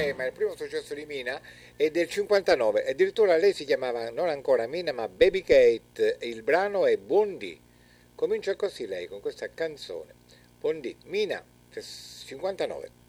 ma il primo successo di Mina è del 59, addirittura lei si chiamava non ancora Mina ma Baby Kate, il brano è Buondì, comincia così lei con questa canzone, Buondì, Mina, 59.